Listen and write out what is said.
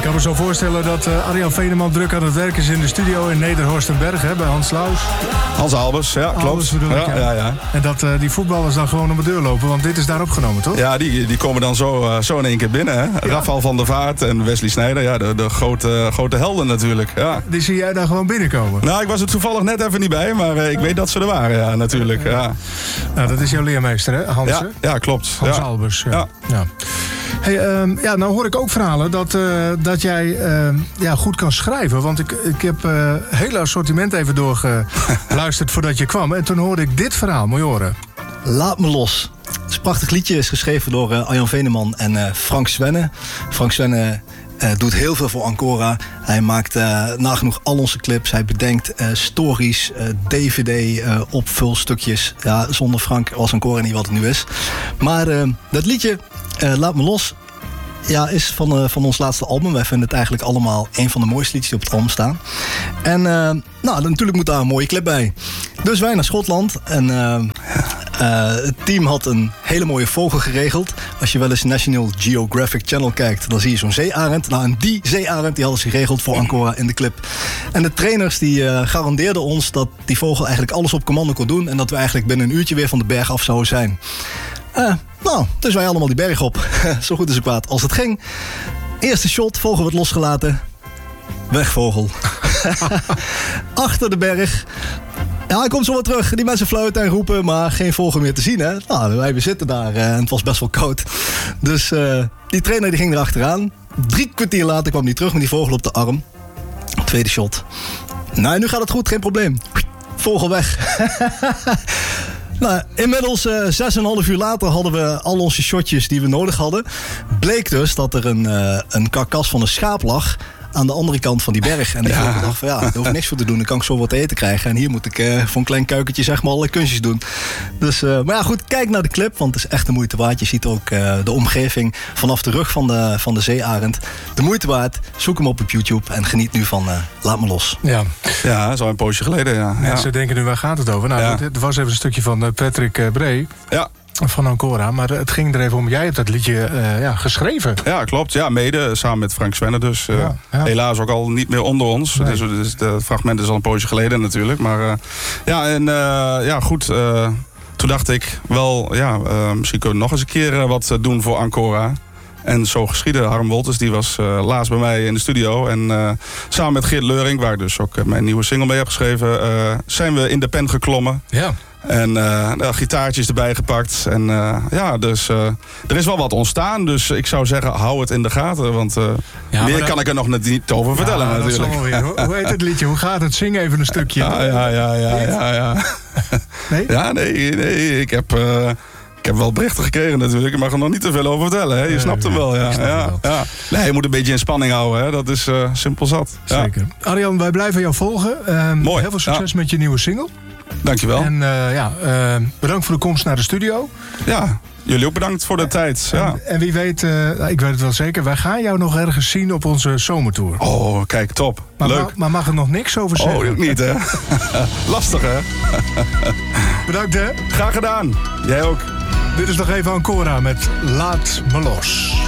kan me zo voorstellen dat Arjan Veeneman druk aan het werk is in de studio in Nederhorst en Berg, hè, bij Hans Laus. Hans Albers, ja, klopt. Albers bedoel ik, ja. En dat die voetballers dan gewoon om de deur lopen, want dit is daar opgenomen, toch? Ja, die komen dan zo in één keer binnen. Hè? Ja. Rafael van der Vaart en Wesley Sneijder, ja, de grote helden natuurlijk. Ja. Die zie jij daar gewoon binnenkomen? Nou, ik was er toevallig net even niet bij, maar ik weet dat ze er waren, ja, natuurlijk. Ja. Nou, dat is jouw leermeester, hè, Hans? Ja, klopt. Hans Albers, ja. Hey, nou hoor ik ook verhalen dat jij goed kan schrijven. Want ik heb het hele assortiment even doorgeluisterd voordat je kwam. En toen hoorde ik dit verhaal. Moet je horen. Laat me los. Het is een prachtig liedje. Is geschreven door Arjan Veeneman en Frank Zwenne. Frank Zwenne doet heel veel voor Ancora. Hij maakt nagenoeg al onze clips. Hij bedenkt stories, DVD-opvulstukjes. Ja, zonder Frank was Ancora niet wat het nu is. Maar dat liedje, Laat me los, ja, is van ons laatste album. Wij vinden het eigenlijk allemaal een van de mooiste liedjes die op het album staan. En natuurlijk moet daar een mooie clip bij. Dus wij naar Schotland. En het team had een hele mooie vogel geregeld. Als je wel eens National Geographic Channel kijkt, dan zie je zo'n zeearend. Nou, en die zeearend die hadden ze geregeld voor Ancora in de clip. En de trainers die garandeerden ons dat die vogel eigenlijk alles op commando kon doen. En dat we eigenlijk binnen een uurtje weer van de berg af zouden zijn. Dus wij allemaal die berg op. Zo goed en zo kwaad als het ging. Eerste shot, vogel wordt losgelaten. Weg, vogel. Achter de berg. Ja, hij komt zo wat terug. Die mensen fluiten en roepen, maar geen vogel meer te zien, hè. Nou, wij zitten daar en het was best wel koud. Dus die trainer die ging erachteraan. 3 kwartier later kwam hij terug met die vogel op de arm. Tweede shot. Nou, nu gaat het goed, geen probleem. Vogel weg. Nou, inmiddels 6,5 uur later hadden we al onze shotjes die we nodig hadden. Bleek dus dat er een karkas van een schaap lag aan de andere kant van die berg. En ik dacht van daar hoef ik niks voor te doen. Dan kan ik zo wat te eten krijgen. En hier moet ik voor een klein kuikentje zeg maar alle kunstjes doen. Dus, maar ja, goed, kijk naar de clip, want het is echt de moeite waard. Je ziet ook de omgeving vanaf de rug van de zeearend. De moeite waard. Zoek hem op YouTube en geniet nu van Laat me los. Ja, dat is al een poosje geleden, ja. Mensen denken nu, waar gaat het over? Nou, het was even een stukje van Patrick Bree. Ja. Van Ancora, maar het ging er even om. Jij hebt dat liedje geschreven. Ja, klopt. Ja, mede samen met Frank Zwenne dus. Helaas ook al niet meer onder ons. Nee. Dus het fragment is al een poosje geleden natuurlijk. Maar goed. Toen dacht ik wel, misschien kunnen we nog eens een keer wat doen voor Ancora. En zo geschiedde. Harm Wolters, die was laatst bij mij in de studio. En samen met Geert Leuring, waar ik dus ook mijn nieuwe single mee heb geschreven, zijn we in de pen geklommen. Ja. En gitaartjes erbij gepakt. En dus er is wel wat ontstaan. Dus ik zou zeggen, hou het in de gaten. Want meer kan ik er nog niet over vertellen natuurlijk. Hoe heet het liedje? Hoe gaat het? Zing even een stukje. Ja. Nee? Ja, nee. Ik heb wel berichten gekregen natuurlijk. Ik mag er nog niet te veel over vertellen. Hè? Je snapt hem wel. Ja. Nee, je moet een beetje in spanning houden. Hè? Dat is simpel zat. Zeker. Arjan, wij blijven jou volgen. Mooi. Heel veel succes met je nieuwe single. Dankjewel. En bedankt voor de komst naar de studio. Ja, jullie ook bedankt voor de tijd. Ja. En wie weet, ik weet het wel zeker, wij gaan jou nog ergens zien op onze zomertour. Oh, kijk, top. Leuk. Maar mag er nog niks over zeggen? Oh, ook niet, hè? Lastig, hè? Bedankt, hè? Graag gedaan. Jij ook. Dit is nog even Ancora met Laat me los.